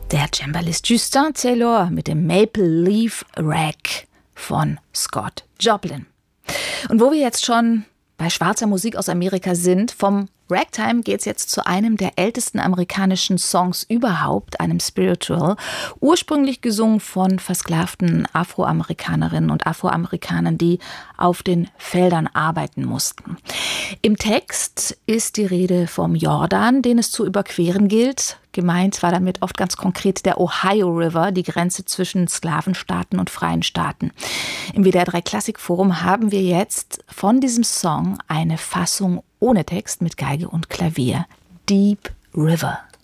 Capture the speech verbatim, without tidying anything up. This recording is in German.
Der Cembalist Justin Taylor mit dem Maple Leaf Rag von Scott Joplin. Und wo wir jetzt schon bei schwarzer Musik aus Amerika sind, vom Ragtime geht's jetzt zu einem der ältesten amerikanischen Songs überhaupt, einem Spiritual, ursprünglich gesungen von versklavten Afroamerikanerinnen und Afroamerikanern, die auf den Feldern arbeiten mussten. Im Text ist die Rede vom Jordan, den es zu überqueren gilt. Gemeint war damit oft ganz konkret der Ohio River, die Grenze zwischen Sklavenstaaten und freien Staaten. Im W D R drei Klassik Forum haben wir jetzt von diesem Song eine Fassung ohne Text mit Geige und Klavier. Deep River.